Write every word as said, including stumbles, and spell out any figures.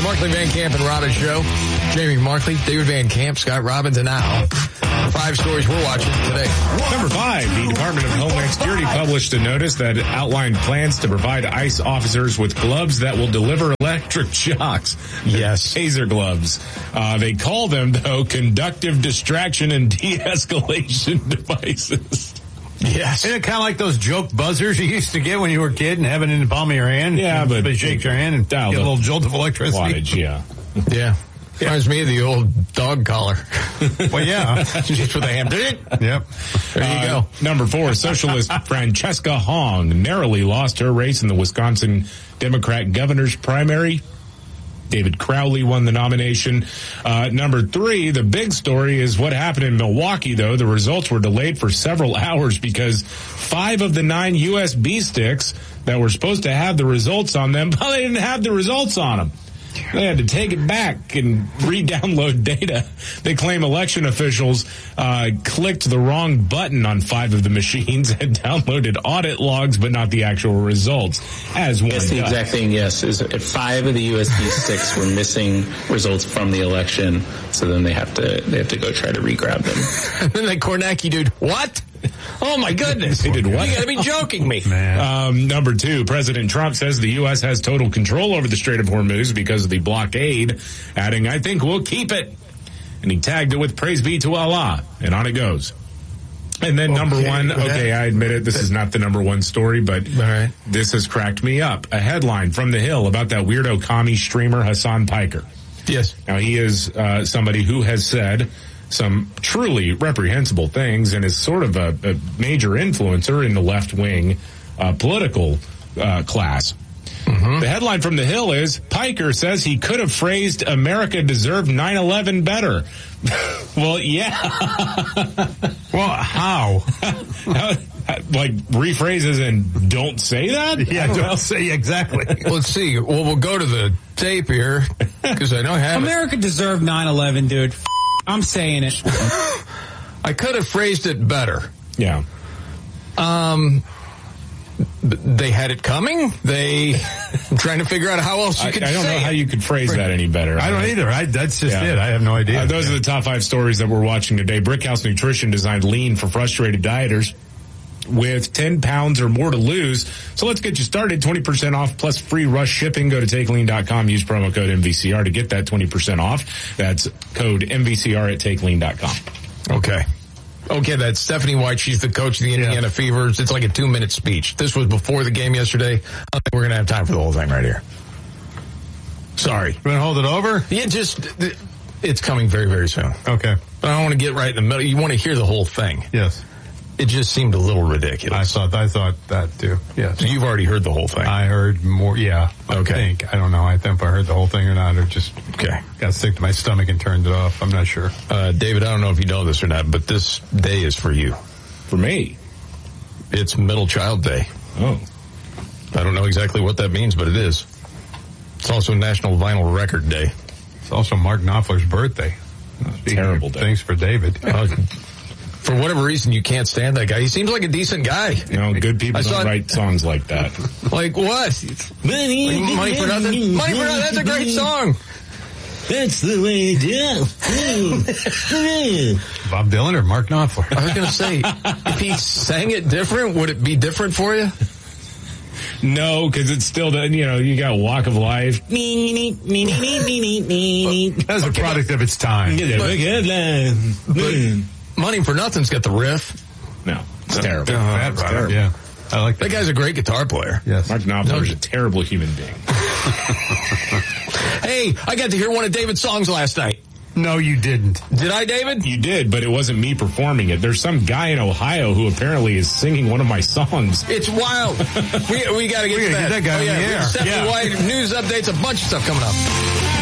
Markley, Van Camp, and Robbins show. Jamie Markley, David Van Camp, Scott Robbins, and now five stories we're watching today. Number five, the Department of Homeland Security published a notice that outlined plans to provide ICE officers with gloves that will deliver electric shocks. Yes. Taser gloves. Uh, they call them, though, conductive distraction and de-escalation devices. Yes. Isn't it kind of like those joke buzzers you used to get when you were a kid and have it in the palm of your hand? Yeah, but they shake your hand and get a little jolt of electricity. Wattage, yeah. Yeah. Reminds me of the old dog collar. Well, yeah. Just with a hand. Yep. There you uh, go. Number four, socialist Francesca Hong narrowly lost her race in the Wisconsin Democrat governor's primary. David Crowley won the nomination. Uh, number three, the big story is what happened in Milwaukee, though. The results were delayed for several hours because five of the nine U S B sticks that were supposed to have the results on them, well, they didn't have the results on them. They had to take it back and re-download data. They claim election officials uh, clicked the wrong button on five of the machines and downloaded audit logs, but not the actual results. As one Yes, the does. exact thing, yes. Is five of the U S B sticks were missing results from the election, so then they have to they have to go try to re-grab them. And then that Kornacki dude, what? Oh, my goodness. They did what? You got to be joking me. Man. Um, number two, President Trump says the U S has total control over the Strait of Hormuz because of the blockade, adding, I think we'll keep it. And he tagged it with praise be to Allah. And on it goes. And then okay, number one, okay, I admit it, this is not the number one story, but All right. this has cracked me up. A headline from The Hill about that weirdo commie streamer Hassan Piker. Yes. Now, he is uh, somebody who has said some truly reprehensible things and is sort of a, a major influencer in the left-wing uh, political uh, class. Mm-hmm. The headline from The Hill is, Piker says he could have phrased America deserved nine eleven better. Well, yeah. Well, how? Like, rephrases and don't say that? Yeah, don't, don't say exactly. Let's see. Well, we'll go to the tape here, because I don't have America it. deserved nine eleven, dude. F- I'm saying it. I could have phrased it better. Yeah. Um, they had it coming. They I'm trying to figure out how else you could I, I don't say know it. how you could phrase that any better. I don't I, either. I, that's just yeah. it. I have no idea. Uh, those yeah. are the top five stories that we're watching today. Brickhouse Nutrition designed Lean for frustrated dieters with ten pounds or more to lose. So let's get you started. twenty percent off plus free rush shipping. Go to take lean dot com. Use promo code M V C R to get that twenty percent off. That's code M V C R at take lean dot com. Okay. Okay, that's Stephanie White. She's the coach of the Indiana yeah. Fevers. It's like a two-minute speech. This was before the game yesterday. I don't think we're going to have time for the whole thing right here. Sorry. You want to hold it over? Yeah, just, it's coming very, very soon. Okay. But I don't want to get right in the middle. You want to hear the whole thing. Yes. It just seemed a little ridiculous. I thought I thought that too. Yeah. So you've already heard the whole thing. I heard more. Yeah. I okay. think I don't know. I think if I heard the whole thing or not, or just okay. got sick to my stomach and turned it off. I'm not sure. Uh, David, I don't know if you know this or not, but this day is for you. For me, it's Middle Child Day. Oh. I don't know exactly what that means, but it is. It's also National Vinyl Record Day. It's also Mark Knopfler's birthday. Terrible day. Thanks for David. Uh, For whatever reason, you can't stand that guy. He seems like a decent guy. You know, good people I don't saw, wite songs like that. Like what? Money, like money for nothing. Money for nothing. That's a great song. That's the way to do. Bob Dylan or Mark Knopfler? I was going to say, if he sang it different, would it be different for you? No, because it's still, you know, you got Walk of Life. That's a product of its time. But, but Money for Nothing's got the riff. No, it's terrible. Uh, it's right, terrible. Yeah, I like that. That guy's a great guitar player. Yes. Mark Knopfler is a terrible human being. Hey, I got to hear one of David's songs last night. No, you didn't. Did I, David? You did, but it wasn't me performing it. There's some guy in Ohio who apparently is singing one of my songs. It's wild. we we got to get, get that guy oh, yeah, in the air. Stephanie Yeah. White, news updates, a bunch of stuff coming up.